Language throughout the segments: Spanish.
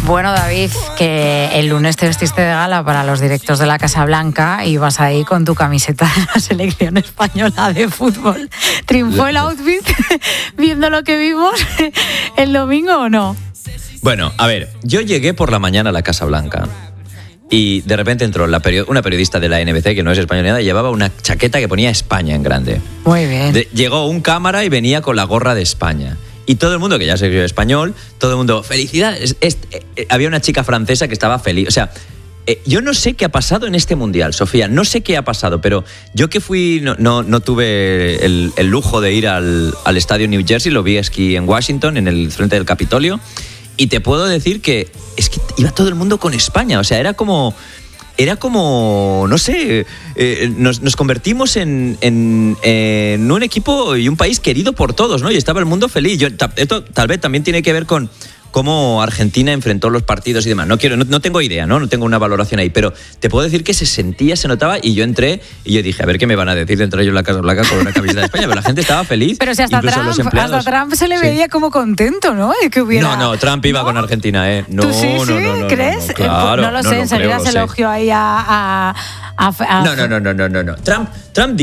Bueno, David, que el lunes te vestiste de gala para los directos de la Casa Blanca y vas ahí con tu camiseta de la selección española de fútbol. ¿Triunfó el outfit viendo lo que vimos el domingo o no? Bueno, a ver, yo llegué por la mañana a la Casa Blanca y de repente entró una periodista de la NBC, que no es española ni nada, y llevaba una chaqueta que ponía España en grande. Muy bien. Llegó un cámara y venía con la gorra de España. Y todo el mundo, que ya se vio español, todo el mundo, felicidades. Había una chica francesa que estaba feliz. O sea, yo no sé qué ha pasado en este Mundial, Sofía, no sé qué ha pasado, pero yo que fui, no tuve el lujo de ir al estadio New Jersey, lo vi aquí en Washington, en el frente del Capitolio, y te puedo decir que es que iba todo el mundo con España. O sea, era como no sé, nos convertimos en un equipo y un país querido por todos, ¿no? Y estaba el mundo feliz. Esto tal vez también tiene que ver con cómo Argentina enfrentó los partidos y demás. No tengo idea, ¿no? No tengo una valoración ahí, pero te puedo decir que se notaba, y yo entré y yo dije, a ver qué me van a decir de entrar yo en la Casa Blanca con una camiseta de España, pero la gente estaba feliz. Pero si hasta Trump se le veía como contento, ¿no? De que hubiera... No, Trump iba con Argentina, ¿eh? No, ¿Tú sí? No, ¿Crees? No, claro, no lo sé, enseguida se elogió ahí a... No. Trump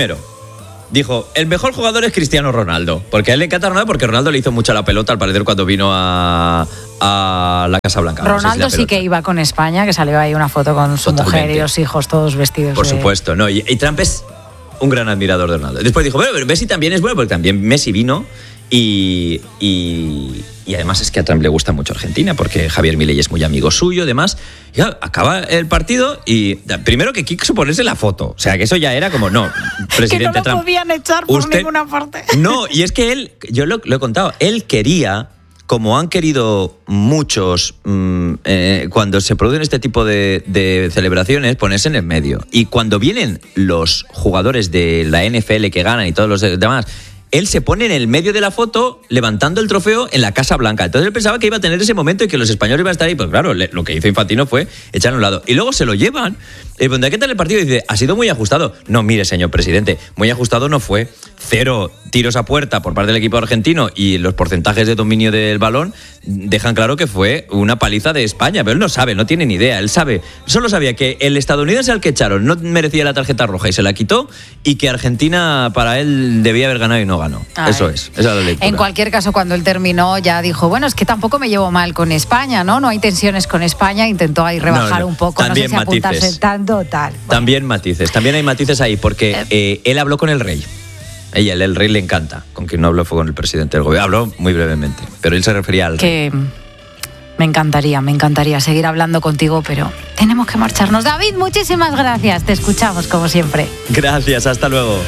dijo, el mejor jugador es Cristiano Ronaldo, porque a él le encanta Ronaldo, porque Ronaldo le hizo mucho la pelota al parecer cuando vino a la Casa Blanca. Ronaldo no sé si sí que iba con España, que salió ahí una foto con su mujer y los hijos todos vestidos. Por supuesto, no, y Trump es un gran admirador de Ronaldo. Después dijo, bueno, pero Messi también es bueno, porque también Messi vino y además es que a Trump le gusta mucho Argentina, porque Javier Milei es muy amigo suyo, además. Y claro, acaba el partido y primero que quiso ponerse la foto. O sea, que eso ya era como, no, presidente Trump. Que no lo Trump, podían echar por ninguna parte. No, y es que él, yo lo he contado, él quería, como han querido muchos cuando se producen este tipo de celebraciones, ponerse en el medio. Y cuando vienen los jugadores de la NFL que ganan y todos los demás, él se pone en el medio de la foto levantando el trofeo en la Casa Blanca. Entonces él pensaba que iba a tener ese momento y que los españoles iban a estar ahí. Pues claro, lo que hizo Infantino fue echarlo a un lado. Y luego se lo llevan. Y pregunta, ¿qué tal el partido? Y dice, ha sido muy ajustado. No, mire, señor presidente, muy ajustado no fue. 0 tiros a puerta por parte del equipo argentino y los porcentajes de dominio del balón dejan claro que fue una paliza de España. Pero él no sabe, no tiene ni idea. Él solo sabía que el estadounidense al que echaron no merecía la tarjeta roja y se la quitó, y que Argentina para él debía haber ganado y no ganó. Eso es, esa es la lectura. En cualquier caso, cuando él terminó ya dijo, bueno, es que tampoco me llevo mal con España, ¿no? No hay tensiones con España, intentó ahí rebajar un poco, no sé si apuntarse tanto o tal. Bueno. También hay matices ahí, porque él habló con el rey. El rey le encanta. Con quien no habló fue con el presidente del gobierno. Habló muy brevemente, pero él se refería al rey. Que me encantaría seguir hablando contigo, pero tenemos que marcharnos. David, muchísimas gracias. Te escuchamos como siempre. Gracias, hasta luego.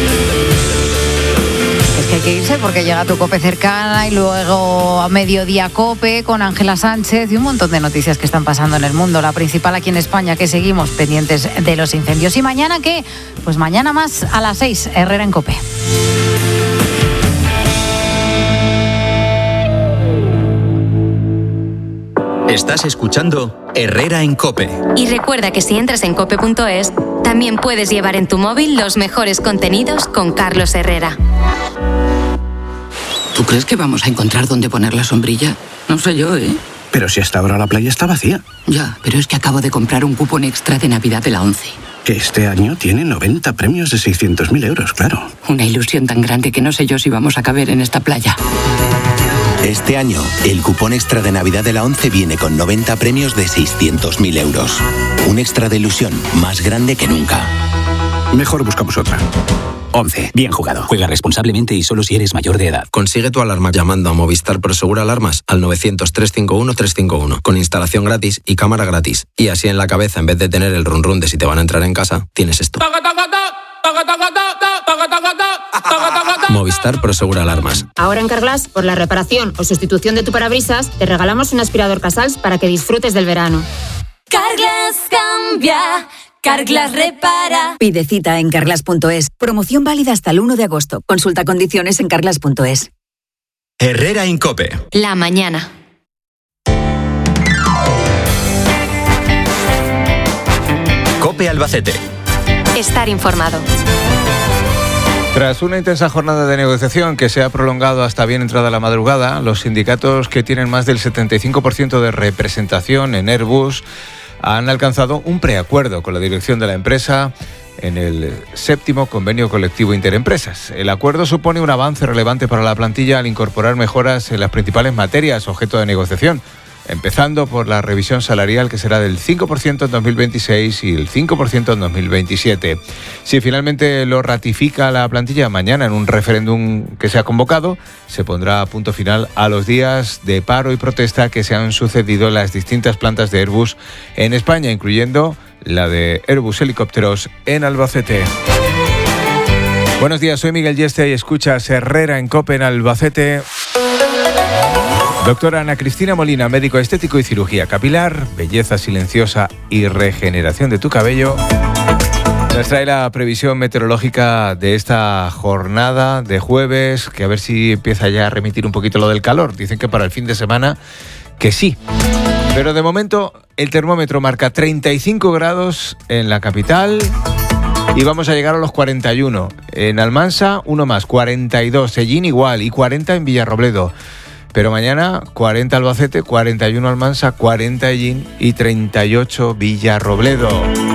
Es que hay que irse porque llega tu COPE cercana y luego a mediodía COPE con Ángela Sánchez y un montón de noticias que están pasando en el mundo. La principal aquí en España, que seguimos pendientes de los incendios. ¿Y mañana qué? Pues mañana más a las 6, Herrera en COPE. Estás escuchando Herrera en COPE. Y recuerda que si entras en cope.es, también puedes llevar en tu móvil los mejores contenidos con Carlos Herrera. ¿Tú crees que vamos a encontrar dónde poner la sombrilla? No sé yo, ¿eh? Pero si hasta ahora la playa está vacía. Ya, pero es que acabo de comprar un cupón extra de Navidad de la ONCE. Que este año tiene 90 premios de 600.000 euros, claro. Una ilusión tan grande que no sé yo si vamos a caber en esta playa. Este año, el cupón extra de Navidad de la ONCE viene con 90 premios de 600.000 euros. Un extra de ilusión más grande que nunca. Mejor buscamos otra. ONCE, bien jugado. Juega responsablemente y solo si eres mayor de edad. Consigue tu alarma llamando a Movistar Prosegur Alarmas al 900-351-351 con instalación gratis y cámara gratis. Y así en la cabeza, en vez de tener el run run de si te van a entrar en casa, tienes esto. Movistar Prosegur Alarmas. Ahora en Carglass, por la reparación o sustitución de tu parabrisas, te regalamos un aspirador Casals para que disfrutes del verano. Carglass cambia. Carglass repara. Pide cita en carglass.es. Promoción válida hasta el 1 de agosto. Consulta condiciones en carglass.es. Herrera en COPE. La mañana. COPE Albacete. Estar informado. Tras una intensa jornada de negociación que se ha prolongado hasta bien entrada la madrugada, los sindicatos que tienen más del 75% de representación en Airbus han alcanzado un preacuerdo con la dirección de la empresa en el 7º convenio colectivo interempresas. El acuerdo supone un avance relevante para la plantilla al incorporar mejoras en las principales materias objeto de negociación, empezando por la revisión salarial, que será del 5% en 2026 y el 5% en 2027. Si finalmente lo ratifica la plantilla mañana en un referéndum que se ha convocado, se pondrá punto final a los días de paro y protesta que se han sucedido en las distintas plantas de Airbus en España, incluyendo la de Airbus Helicópteros en Albacete. Buenos días, soy Miguel Yeste y escuchas Herrera en COPE en Albacete. Doctora Ana Cristina Molina, médico estético y cirugía capilar, belleza silenciosa y regeneración de tu cabello, nos trae la previsión meteorológica de esta jornada de jueves, que a ver si empieza ya a remitir un poquito lo del calor. Dicen que para el fin de semana que sí. Pero de momento el termómetro marca 35 grados en la capital y vamos a llegar a los 41. En Almansa, uno más, 42. Sellín igual y 40 en Villarrobledo. Pero mañana 40 Albacete, 41 Almansa, 40 Hellín y 38 Villarrobledo.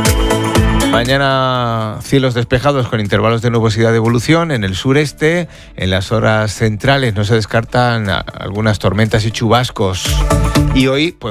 Mañana cielos despejados con intervalos de nubosidad de evolución en el sureste. En las horas centrales no se descartan algunas tormentas y chubascos. Y hoy, pues